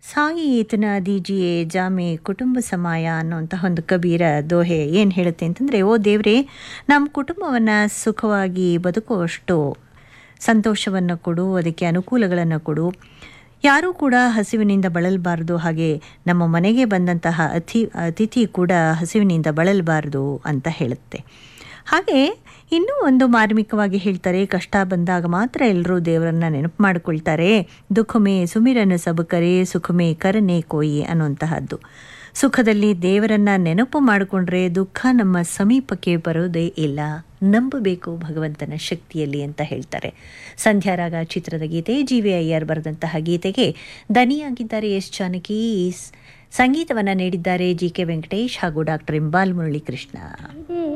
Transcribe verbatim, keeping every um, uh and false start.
ಸಾಯಿ ಇತನಾ ದೀಜಿಯೇ ಜಾಮೆ ಕುಟುಂಬ ಸಮಾಯ ಅನ್ನೋಂತಹ ಒಂದು ಕಬೀರ ದೋಹೆ ಏನು ಹೇಳುತ್ತೆ ಅಂತಂದರೆ, ಓ ದೇವರೇ, ನಮ್ಮ ಕುಟುಂಬವನ್ನು ಸುಖವಾಗಿ ಬದುಕುವಷ್ಟು ಸಂತೋಷವನ್ನು ಕೊಡು, ಅದಕ್ಕೆ ಅನುಕೂಲಗಳನ್ನು ಕೊಡು, ಯಾರೂ ಕೂಡ ಹಸಿವಿನಿಂದ ಬಳಲಬಾರ್ದು, ಹಾಗೆ ನಮ್ಮ ಮನೆಗೆ ಬಂದಂತಹ ಅತಿ ಅತಿಥಿ ಕೂಡ ಹಸಿವಿನಿಂದ ಬಳಲಬಾರ್ದು ಅಂತ ಹೇಳುತ್ತೆ. ಹಾಗೆ ಇನ್ನೂ ಒಂದು ಮಾರ್ಮಿಕವಾಗಿ ಹೇಳ್ತಾರೆ, ಕಷ್ಟ ಬಂದಾಗ ಮಾತ್ರ ಎಲ್ಲರೂ ದೇವರನ್ನು ನೆನಪು ಮಾಡಿಕೊಳ್ತಾರೆ. ದುಃಖಮೇ ಸುಮಿರನ ಸಬಕರೆ ಸುಖಮೇ ಕರನೆ ಕೋಯಿ ಅನ್ನುವಂತಹದ್ದು. ಸುಖದಲ್ಲಿ ದೇವರನ್ನು ನೆನಪು ಮಾಡಿಕೊಂಡ್ರೆ ದುಃಖ ನಮ್ಮ ಸಮೀಪಕ್ಕೆ ಬರೋದೇ ಇಲ್ಲ, ನಂಬಬೇಕು ಭಗವಂತನ ಶಕ್ತಿಯಲ್ಲಿ ಅಂತ ಹೇಳ್ತಾರೆ. ಸಂಧ್ಯಾರಾಗ ಚಿತ್ರದ ಗೀತೆ, ಜಿ ವಿ ಅಯ್ಯರ್ ಬರೆದಂತಹ ಗೀತೆಗೆ ದನಿಯಾಗಿದ್ದಾರೆ ಎಸ್ ಜಾನಕಿ, ಸಂಗೀತವನ್ನು ನೀಡಿದ್ದಾರೆ ಜಿ ಕೆ ವೆಂಕಟೇಶ್ ಹಾಗೂ ಡಾಕ್ಟರ್ ಇಂಬಾಲ್ ಮುರಳಿ ಕೃಷ್ಣ.